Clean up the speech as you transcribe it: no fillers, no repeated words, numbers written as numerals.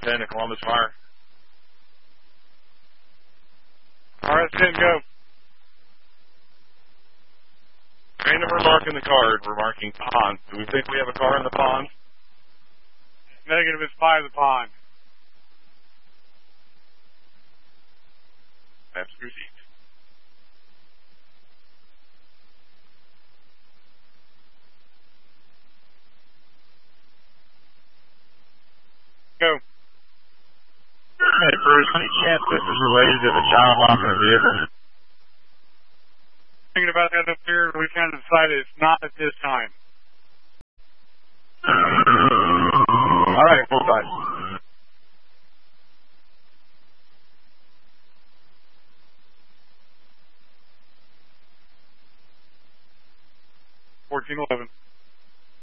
10 to Columbus Fire. RS-10, go. Train number marking the card. We're marking pond. Do we think we have a car in the pond? Negative, it's by the pond. That's proceed. Go. Hey, Bruce, any chance this is related to the child lock in the vehicle? Thinking about that up here, we kind of decided it's not at this time. All right, full time. 1411.